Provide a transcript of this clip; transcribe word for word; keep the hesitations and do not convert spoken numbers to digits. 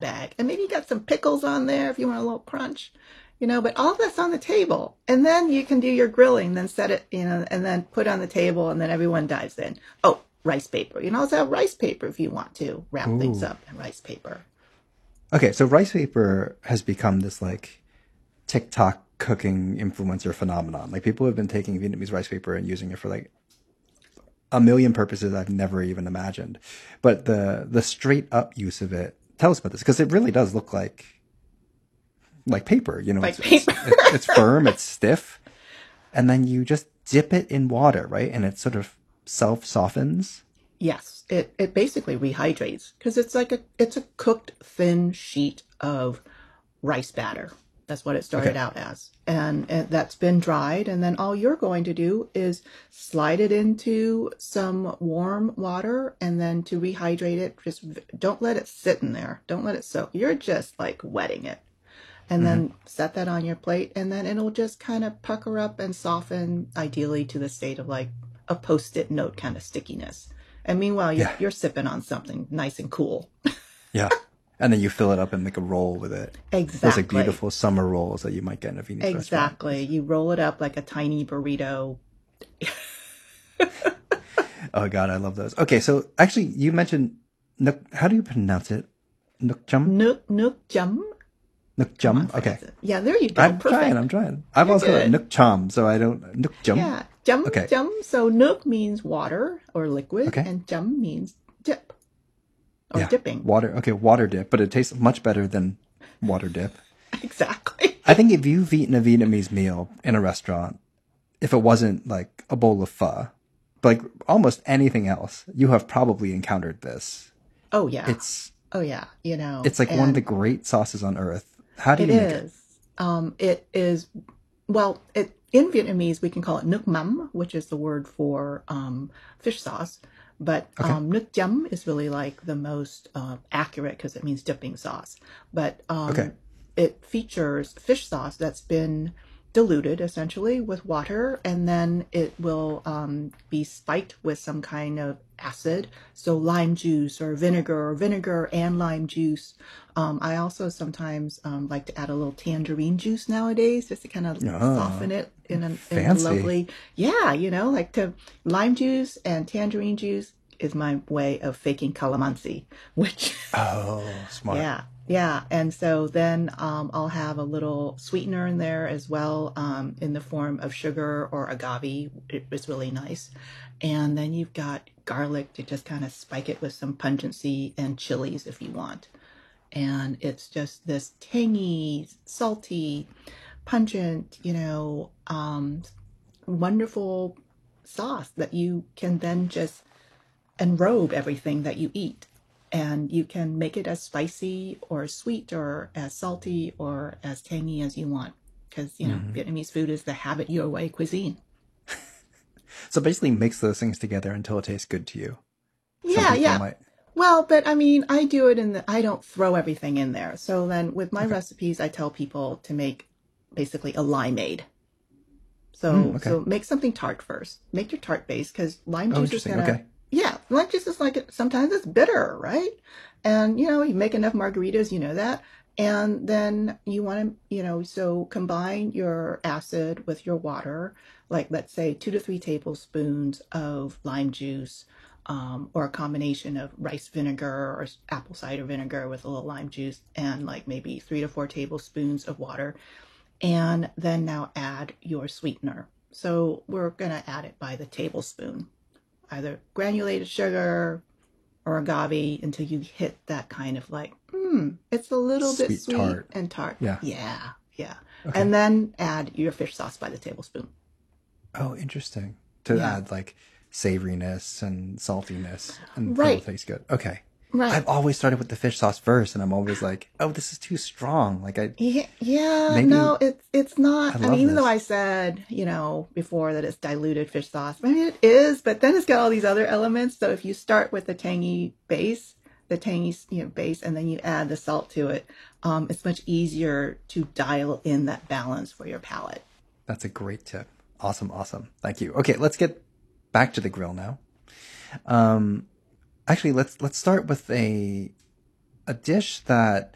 bag. And maybe you got some pickles on there if you want a little crunch, you know, but all that's on the table. And then you can do your grilling, then set it, you know, and then put on the table, and then everyone dives in. Oh, rice paper. You can also have rice paper if you want to wrap Ooh. things up in rice paper. Okay, so rice paper has become this like TikTok cooking influencer phenomenon. Like people have been taking Vietnamese rice paper and using it for like a million purposes I've never even imagined. But the the straight up use of it, tell us about this, because it really does look like like paper. You know, like it's, paper. it's, it's firm, it's stiff, and then you just dip it in water, right? And it sort of self softens. Yes, it, it basically rehydrates because it's like a it's a cooked thin sheet of rice batter. That's what it started okay. out as. And, and that's been dried. And then all you're going to do is slide it into some warm water, and then to rehydrate it, just don't let it sit in there. Don't let it soak. You're just like wetting it. And mm-hmm. then set that on your plate, and then it'll just kind of pucker up and soften, ideally to the state of like a Post-it note kind of stickiness. And meanwhile, you're, yeah. you're sipping on something nice and cool. Yeah. And then you fill it up and make a roll with it. Exactly. Those like beautiful summer rolls that you might get in a Vietnamese exactly. restaurant. Exactly. You roll it up like a tiny burrito. Oh, God, I love those. Okay, so actually, you mentioned, Nuk, how do you pronounce it? Nuk chum? Nuk, nuk chum. Nuk chum? Okay. Yeah, there you go. I'm Perfect. trying, I'm trying. I've You're also good. got Nuk chum, so I don't, Nuk chum? Yeah, chum, okay. chum. So nuk means water or liquid, okay. and chum means dip or yeah. dipping. Water, okay, water dip, but it tastes much better than water dip. Exactly. I think if you've eaten a Vietnamese meal in a restaurant, if it wasn't like a bowl of pho, like almost anything else, you have probably encountered this. Oh, yeah. It's Oh, yeah. You know, it's like one of the great sauces on earth. How do you it make is. it? Um, it is, well, it, in Vietnamese, we can call it nuoc mam, which is the word for um, fish sauce. But okay. um, nuoc chum is really like the most uh, accurate because it means dipping sauce. But um, okay. it features fish sauce that's been diluted essentially with water, and then it will um, be spiked with some kind of acid, so lime juice or vinegar or vinegar and lime juice. Um, I also sometimes um, like to add a little tangerine juice nowadays just to kind of oh, soften it in a, in a lovely, yeah, you know, like to lime juice and tangerine juice is my way of faking calamansi, which oh, smart. Yeah. Yeah, and so then um, I'll have a little sweetener in there as well, um, in the form of sugar or agave. It was really nice. And then you've got garlic to just kind of spike it with some pungency, and chilies if you want. And it's just this tangy, salty, pungent, you know, um, wonderful sauce that you can then just enrobe everything that you eat. And you can make it as spicy or sweet or as salty or as tangy as you want. Because, you know, mm-hmm. Vietnamese food is the have it your way cuisine. So basically mix those things together until it tastes good to you. Yeah, yeah. Might... Well, but I mean, I do it in the, I don't throw everything in there. So then with my okay. recipes, I tell people to make basically a limeade. So, mm, okay. so make something tart first. Make your tart base because lime juice oh, is going to... Okay. Yeah, lime juice is like, sometimes it's bitter, right? And, you know, you make enough margaritas, you know that. And then you want to, you know, so combine your acid with your water, like let's say two to three tablespoons of lime juice, um, or a combination of rice vinegar or apple cider vinegar with a little lime juice, and like maybe three to four tablespoons of water. And then now add your sweetener. So we're going to add it by the tablespoon. Either granulated sugar or agave until you hit that kind of like, hmm, it's a little sweet bit sweet tart. and tart. Yeah. Yeah. Yeah. Okay. And then add your fish sauce by the tablespoon. Oh, interesting. To yeah. add like savoriness and saltiness and right. it'll taste good. Okay. Right. I've always started with the fish sauce first, and I'm always like, "Oh, this is too strong." Like I, yeah, yeah maybe, no, it's it's not. I, I mean, even this. though I said, you know, before that it's diluted fish sauce, maybe it is, but then it's got all these other elements. So if you start with the tangy base, the tangy you know base, and then you add the salt to it, um, it's much easier to dial in that balance for your palate. That's a great tip. Awesome, awesome. Thank you. Okay, let's get back to the grill now. Um. Actually, let's let's start with a a dish that